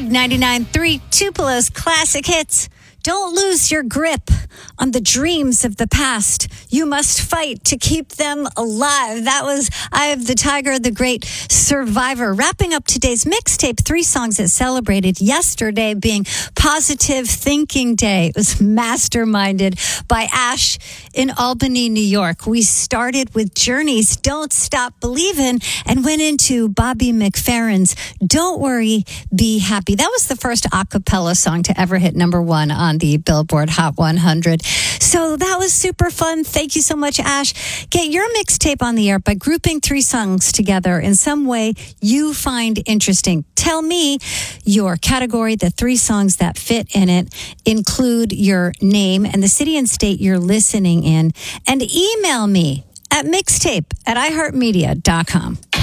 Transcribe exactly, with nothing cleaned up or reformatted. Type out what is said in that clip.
Big ninety-nine point three Tupelo's classic hits. Don't lose your grip on the dreams of the past. You must fight to keep them alive. That was Eye of the Tiger, the great Survivor. Wrapping up today's mixtape, three songs that celebrated yesterday being Positive Thinking Day. It was masterminded by Ash in Albany, New York. We started with Journey's Don't Stop Believin' and went into Bobby McFerrin's Don't Worry, Be Happy. That was the first a cappella song to ever hit number one on the Billboard Hot one hundred. So that was super fun. Thank you so much, Ash. Get your mixtape on the air by grouping three songs together in some way you find interesting. Tell me your category, the three songs that fit in it. Include your name and the city and state you're listening in. And email me at mixtape at i heart media dot com.